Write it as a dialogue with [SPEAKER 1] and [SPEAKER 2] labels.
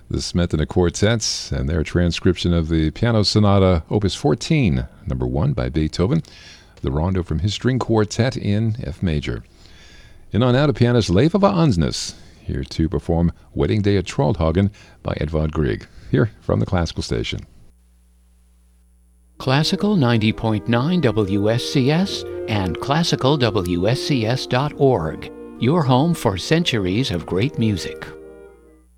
[SPEAKER 1] the Smetana Quartets and their transcription of the Piano Sonata Opus 14, number 1 by Beethoven, the Rondo from his string quartet in F major. And on out to pianist Leif Ove Andsnes, here to perform Wedding Day at Trollhagen by Edvard Grieg, here from the Classical Station.
[SPEAKER 2] Classical 90.9 WSCS and classicalwscs.org, your home for centuries of great music.